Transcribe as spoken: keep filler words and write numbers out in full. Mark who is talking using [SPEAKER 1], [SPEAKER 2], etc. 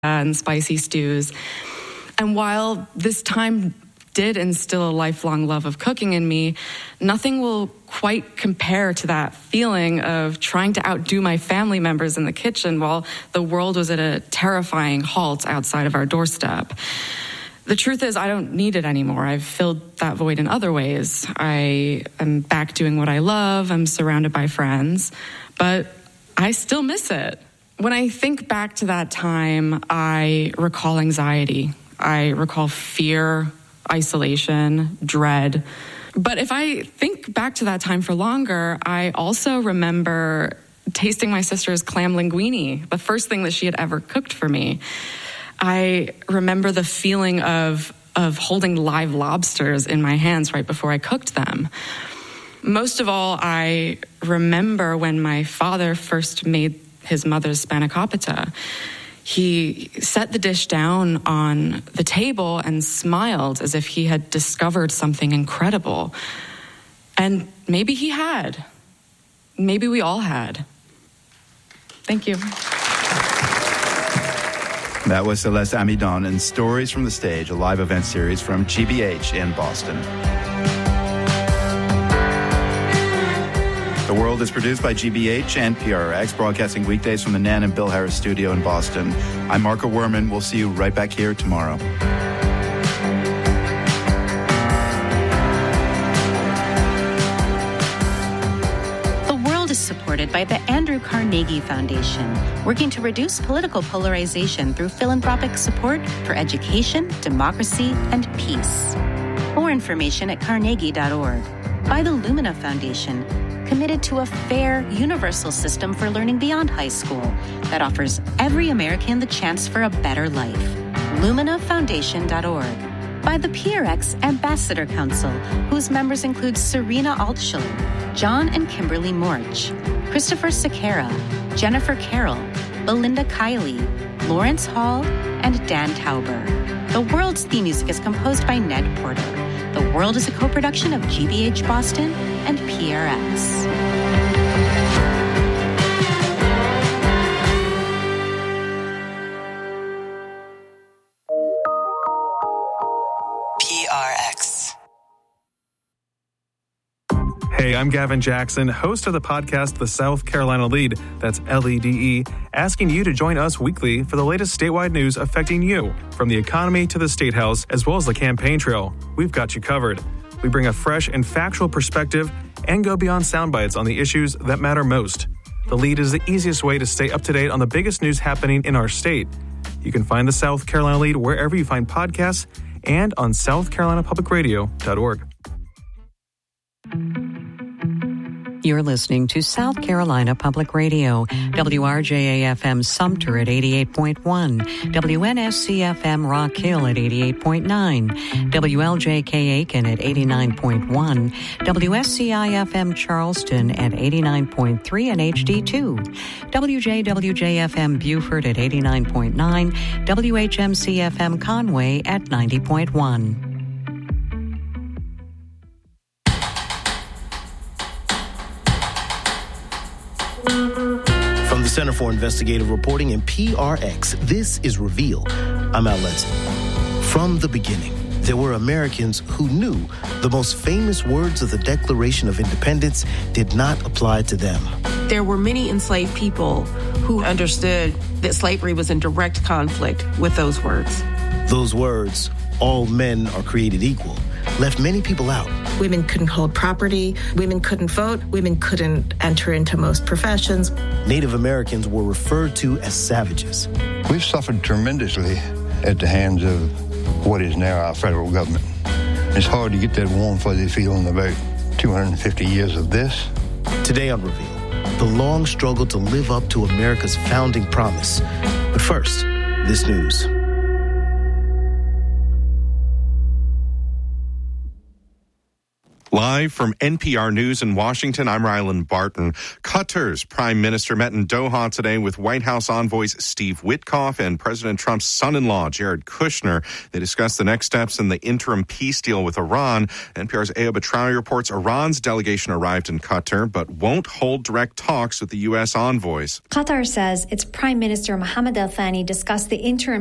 [SPEAKER 1] and spicy stews. And while this time did instill a lifelong love of cooking in me, nothing will quite compare to that feeling of trying to outdo my family members in the kitchen while the world was at a terrifying halt outside of our doorstep. The truth is, I don't need it anymore. I've filled that void in other ways. I am back doing what I love. I'm surrounded by friends, but I still miss it. When I think back to that time, I recall anxiety. I recall fear, isolation, dread. But if I think back to that time for longer, I also remember tasting my sister's clam linguine, the first thing that she had ever cooked for me. I remember the feeling of, of holding live lobsters in my hands right before I cooked them. Most of all, I remember when my father first made his mother's spanakopita. He set the dish down on the table and smiled as if he had discovered something incredible. And maybe he had. Maybe we all had. Thank you.
[SPEAKER 2] That was Celeste Amidon in Stories from the Stage, a live event series from G B H in Boston. The World is produced by G B H and P R X, broadcasting weekdays from the Nan and Bill Harris studio in Boston. I'm Marco Werman. We'll see you right back here tomorrow.
[SPEAKER 3] The World is supported by the Andrew Carnegie Foundation, working to reduce political polarization through philanthropic support for education, democracy, and peace. More information at carnegie dot org. By the Lumina Foundation, committed to a fair, universal system for learning beyond high school that offers every American the chance for a better life. lumina foundation dot org. By the P R X Ambassador Council, whose members include Serena Altschiller, John and Kimberly Morch, Christopher Sequeira, Jennifer Carroll, Belinda Kiley, Lawrence Hall, and Dan Tauber. The World's theme music is composed by Ned Porter. The World is a co-production of G B H Boston and P R X.
[SPEAKER 4] P R X.
[SPEAKER 5] Hey, I'm Gavin Jackson, host of the podcast The South Carolina Lead, that's L E D E, asking you to join us weekly for the latest statewide news affecting you, from the economy to the State House, as well as the campaign trail. We've got you covered. We bring a fresh and factual perspective and go beyond sound bites on the issues that matter most. The Lead is the easiest way to stay up to date on the biggest news happening in our state. You can find the South Carolina Lead wherever you find podcasts and on south carolina public radio dot org.
[SPEAKER 6] You're listening to South Carolina Public Radio, W R J A F M Sumter at eighty-eight point one, W N S C F M Rock Hill at eighty-eight point nine, W L J K Aiken at eighty-nine point one, W S C I F M Charleston at eighty-nine point three and H D two, W J W J F M Beaufort at eighty-nine point nine, W H M C F M Conway at ninety point one.
[SPEAKER 7] From the Center for Investigative Reporting and P R X, this is Reveal. I'm Al Lenson. From the beginning, there were Americans who knew the most famous words of the Declaration of Independence did not apply to them.
[SPEAKER 8] There were many enslaved people who understood that slavery was in direct conflict with those words.
[SPEAKER 7] Those words, all men are created equal, left many people out.
[SPEAKER 9] Women couldn't hold property, women couldn't vote, women couldn't enter into most professions.
[SPEAKER 7] Native Americans were referred to as savages.
[SPEAKER 10] We've suffered tremendously at the hands of what is now our federal government. It's hard to get that warm, fuzzy feeling about two hundred fifty years of this.
[SPEAKER 7] Today on Reveal, the long struggle to live up to America's founding promise. But first, this news.
[SPEAKER 4] Live from N P R News in Washington, I'm Ryland Barton. Qatar's prime minister met in Doha today with White House envoys Steve Witkoff and President Trump's son-in-law, Jared Kushner. They discussed the next steps in the interim peace deal with Iran. N P R's Aya Batrawi reports Iran's delegation arrived in Qatar, but won't hold direct talks with the U S envoys.
[SPEAKER 11] Qatar says its Prime Minister Mohammed Al Thani discussed the interim